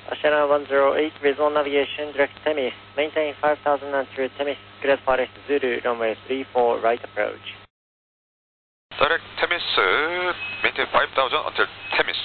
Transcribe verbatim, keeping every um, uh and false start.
Astana one zero eight, visual navigation, direct Temis. Maintain five thousand until Temis, Great Forest Zulu, runway three four, right approach. Direct Temis, maintain five thousand until Temis.